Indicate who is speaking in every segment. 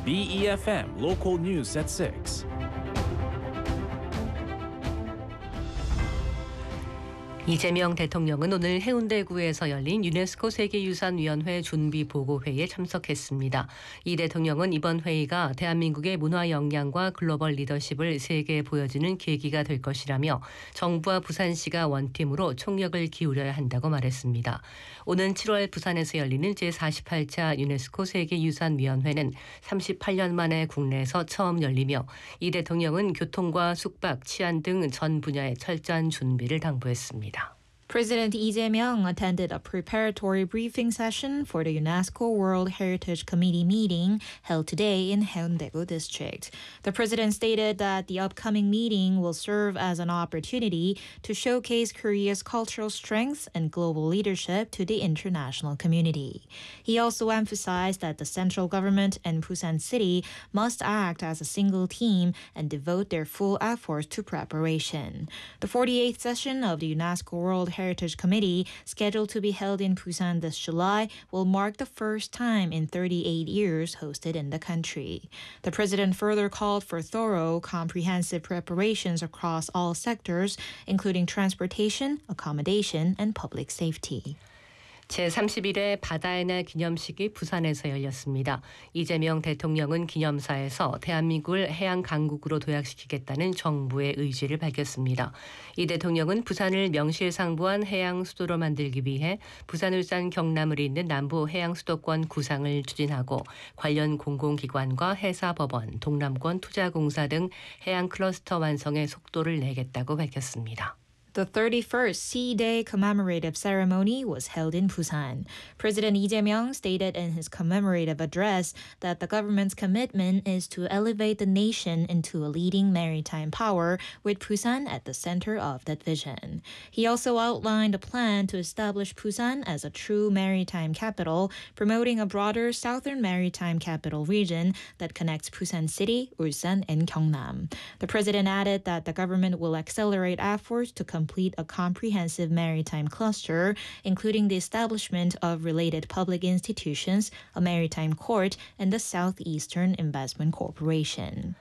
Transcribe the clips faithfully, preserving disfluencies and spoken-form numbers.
Speaker 1: B E F M Local News at six.
Speaker 2: 이재명 대통령은 오늘 해운대구에서 열린 유네스코 세계유산위원회 준비보고회에 참석했습니다. 이 대통령은 이번 회의가 대한민국의 문화 역량과 글로벌 리더십을 세계에 보여주는 계기가 될 것이라며 정부와 부산시가 원팀으로 총력을 기울여야 한다고 말했습니다. 오는 칠월 부산에서 열리는 제사십팔 차 유네스코 세계유산위원회는 삼십팔 년 만에 국내에서 처음 열리며 이 대통령은 교통과 숙박, 치안 등 전 분야의 철저한 준비를 당부했습니다.
Speaker 3: President Lee Jae-myung attended a preparatory briefing session for the UNESCO World Heritage Committee meeting held today in Haeundae-gu District. The president stated that the upcoming meeting will serve as an opportunity to showcase Korea's cultural strengths and global leadership to the international community. He also emphasized that the central government and Busan City must act as a single team and devote their full efforts to preparation. The forty-eighth session of the UNESCO World Heritage Committee, scheduled to be held in Busan this July, will mark the first time in thirty-eight years hosted in the country. The president further called for thorough, comprehensive preparations across all sectors, including transportation, accommodation, and public safety.
Speaker 2: 제삼십일 회 바다의 날 기념식이 부산에서 열렸습니다. 이재명 대통령은 기념사에서 대한민국을 해양 강국으로 도약시키겠다는 정부의 의지를 밝혔습니다. 이 대통령은 부산을 명실상부한 해양 수도로 만들기 위해 부산, 울산, 경남을 잇는 남부 해양 수도권 구상을 추진하고 관련 공공기관과 해사법원, 동남권 투자공사 등 해양 클러스터 완성에 속도를 내겠다고 밝혔습니다.
Speaker 3: The thirty-first Sea Day commemorative ceremony was held in Busan. President Lee Jae-myung stated in his commemorative address that the government's commitment is to elevate the nation into a leading maritime power, with Busan at the center of that vision. He also outlined a plan to establish Busan as a true maritime capital, promoting a broader southern maritime capital region that connects Busan City, Ulsan, and Gyeongnam. The president added that the government will accelerate efforts to complete a comprehensive maritime cluster, including the establishment of related public institutions, a maritime court, and the Southeastern Investment Corporation.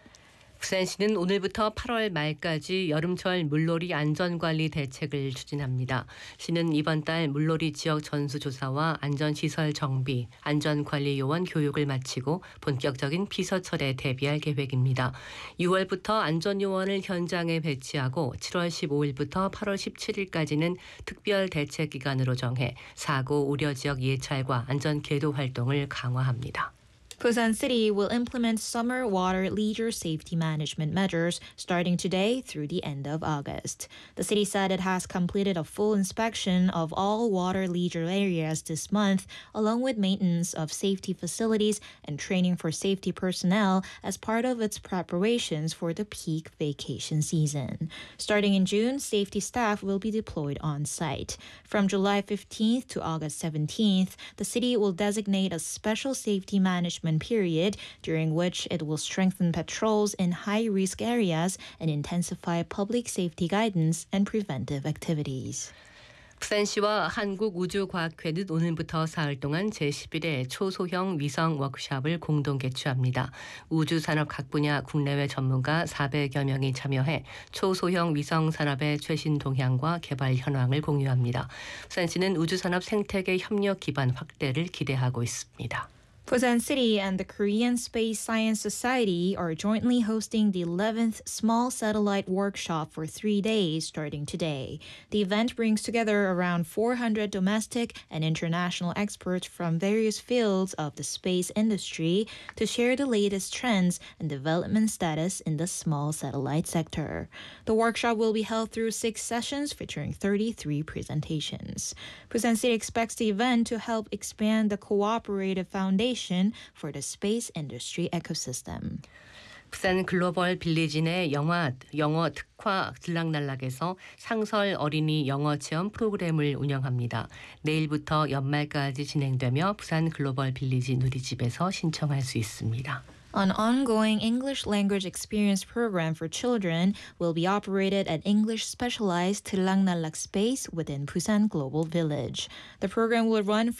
Speaker 2: 부산시는 오늘부터 팔월 말까지 여름철 물놀이 안전관리 대책을 추진합니다. 시는 이번 달 물놀이 지역 전수조사와 안전시설 정비, 안전관리 요원 교육을 마치고 본격적인 피서철에 대비할 계획입니다. 유월부터 안전요원을 현장에 배치하고 칠월 십오일부터 팔월 십칠일까지는 특별 대책 기간으로 정해 사고 우려 지역 예찰과 안전 계도 활동을 강화합니다.
Speaker 3: Busan City will implement summer water leisure safety management measures starting today through the end of August. The city said it has completed a full inspection of all water leisure areas this month, along with maintenance of safety facilities and training for safety personnel as part of its preparations for the peak vacation season. Starting in June, safety staff will be deployed on site. From July fifteenth to August seventeenth, the city will designate a special safety management period during which it will strengthen patrols in high-risk areas and intensify public safety guidance and preventive activities.
Speaker 2: 부산시와 한국우주과학회는 오늘부터 사흘 동안 제십일 회 초소형 위성 워크숍을 공동 개최합니다. 우주산업 각 분야 국내외 전문가 사백여 명이 참여해 초소형 위성 산업의 최신 동향과 개발 현황을 공유합니다. 부산시는 우주산업 생태계 협력 기반 확대를 기대하고 있습니다.
Speaker 3: Busan City and the Korean Space Science Society are jointly hosting the eleventh Small Satellite Workshop for three days starting today. The event brings together around four hundred domestic and international experts from various fields of the space industry to share the latest trends and development status in the small satellite sector. The workshop will be held through six sessions featuring thirty-three presentations. Busan City expects the event to help expand the cooperative foundation for the space industry ecosystem.
Speaker 2: 부산 글로벌 빌리지 내 영화, 영어 특화 들락날락에서 상설 어린이 영어 체험 프로그램을 운영합니다. 내일부터 연말까지 진행되며 부산 글로벌 빌리지 누리집에서 신청할 수 있습니다.
Speaker 3: An ongoing English language experience program for children will be operated at English specialized Trilaknalak space within Busan Global Village. The program will run